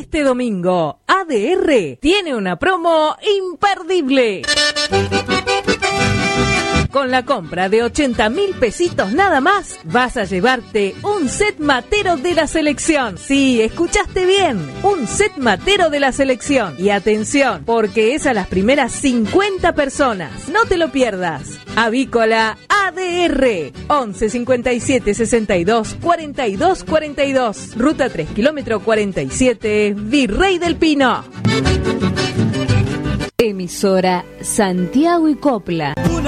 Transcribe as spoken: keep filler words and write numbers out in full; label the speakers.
Speaker 1: Este domingo, A D R tiene una promo imperdible. Con la compra de ochenta mil pesitos nada más, vas a llevarte un set matero de la selección. Sí, escuchaste bien, un set matero de la selección. Y atención, porque es a las primeras cincuenta personas. No te lo pierdas. Avícola A D R, once cincuenta y siete sesenta y dos cuarenta y dos cuarenta y dos, ruta tres, kilómetro cuarenta y siete, Virrey del Pino.
Speaker 2: Emisora Santiago y Copla.